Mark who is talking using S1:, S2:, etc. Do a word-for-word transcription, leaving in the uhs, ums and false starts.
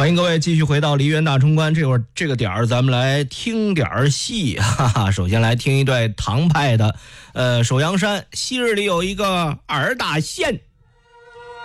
S1: 欢迎各位继续回到梨园大冲关，这会儿这个点儿咱们来听点儿戏，哈哈。首先来听一段唐派的，呃，首阳山昔日里有一个二大仙。